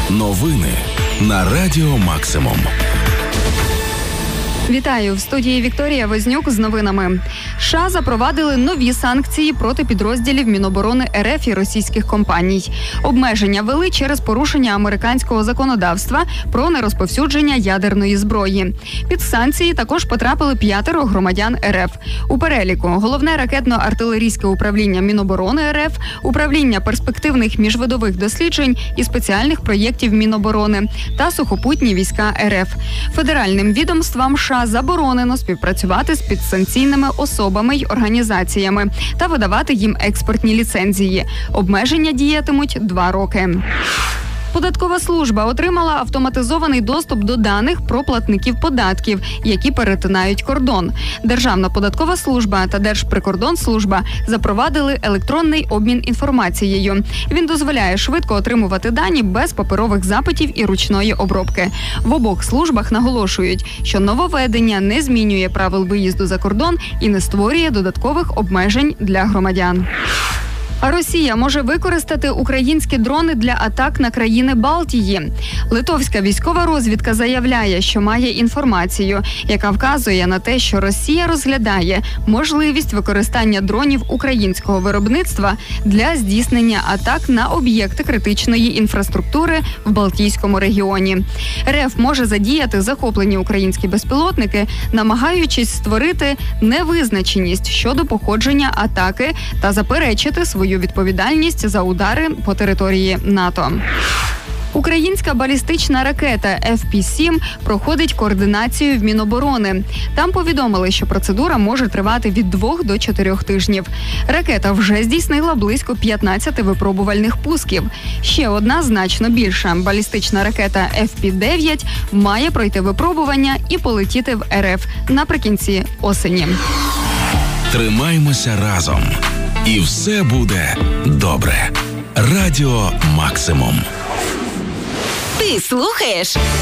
Новини на Радіо Максимум. Вітаю! В студії Вікторія Вознюк з новинами. США запровадили нові санкції проти підрозділів Міноборони РФ і російських компаній. Обмеження ввели через порушення американського законодавства про нерозповсюдження ядерної зброї. Під санкції також потрапили 5 громадян РФ. У переліку Головне ракетно-артилерійське управління Міноборони РФ, Управління перспективних міжвидових досліджень і спеціальних проєктів Міноборони та сухопутні війська РФ. Федеральним відомствам США заборонено співпрацювати з підсанкційними особами й організаціями та видавати їм експортні ліцензії. Обмеження діятимуть 2 роки. Податкова служба отримала автоматизований доступ до даних про платників податків, які перетинають кордон. Державна податкова служба та Держприкордонслужба запровадили електронний обмін інформацією. Він дозволяє швидко отримувати дані без паперових запитів і ручної обробки. В обох службах наголошують, що нововведення не змінює правил виїзду за кордон і не створює додаткових обмежень для громадян. А Росія може використати українські дрони для атак на країни Балтії. Литовська військова розвідка заявляє, що має інформацію, яка вказує на те, що Росія розглядає можливість використання дронів українського виробництва для здійснення атак на об'єкти критичної інфраструктури в Балтійському регіоні. РФ може задіяти захоплені українські безпілотники, намагаючись створити невизначеність щодо походження атаки та заперечити свою відповідальність за удари по території НАТО. Українська балістична ракета FP-7 проходить координацію в Міноборони. Там повідомили, що процедура може тривати від 2 до 4 тижнів. Ракета вже здійснила близько 15 випробувальних пусків. Ще одна, значно більша, балістична ракета FP-9 має пройти випробування і полетіти в РФ наприкінці осені. Тримаймося разом. І все буде добре. Радіо Максимум. Ти слухаєш